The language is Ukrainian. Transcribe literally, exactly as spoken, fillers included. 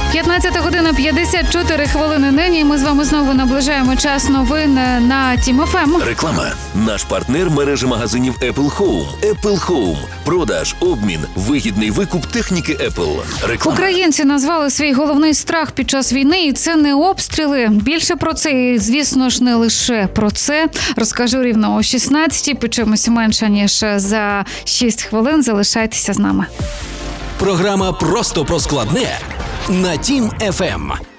п'ятнадцята година п'ятдесят чотири хвилини нині. Ми з вами знову наближаємо час новин на Тім еф ем. Реклама. Наш партнер – мережа магазинів Apple Home. Apple Home. Продаж, обмін, вигідний викуп техніки Apple. Реклама. Українці назвали свій головний страх під час війни, і це не обстріли. Більше про це, і, звісно ж, не лише про це. Розкажу рівно о шістнадцятій. Почуємося менше, ніж за шість хвилин. Залишайтеся з нами. Програма «Просто про складне» на Тім еф ем.